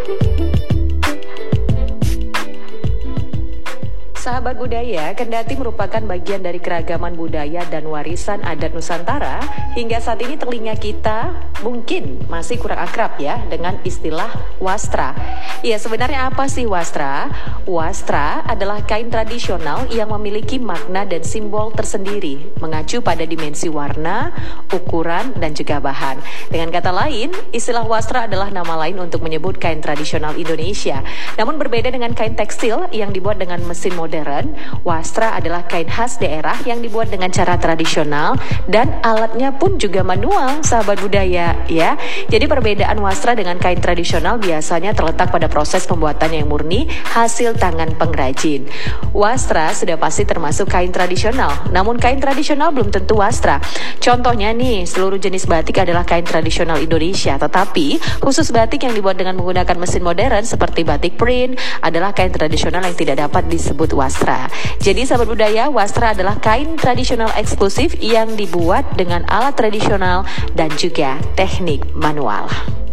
Sahabat budaya, kendati merupakan bagian dari keragaman budaya dan warisan adat Nusantara, hingga saat ini telinga kita mungkin masih kurang akrab ya dengan istilah wastra. Ya, sebenarnya apa sih wastra? Wastra adalah kain tradisional yang memiliki makna dan simbol tersendiri, mengacu pada dimensi warna, ukuran, dan juga bahan. Dengan kata lain, istilah wastra adalah nama lain untuk menyebut kain tradisional Indonesia. Namun berbeda dengan kain tekstil yang dibuat dengan mesin modern, wastra adalah kain khas daerah yang dibuat dengan cara tradisional dan alatnya pun juga manual, sahabat budaya ya. Jadi perbedaan wastra dengan kain tradisional biasanya terletak pada proses pembuatan yang murni hasil tangan pengrajin. Wastra sudah pasti termasuk kain tradisional, namun kain tradisional belum tentu wastra. Contohnya nih, seluruh jenis batik adalah kain tradisional Indonesia, tetapi khusus batik yang dibuat dengan menggunakan mesin modern seperti batik print adalah kain tradisional yang tidak dapat disebut wastra. Jadi sahabat budaya, wastra adalah kain tradisional eksklusif yang dibuat dengan alat tradisional dan juga teknik manual.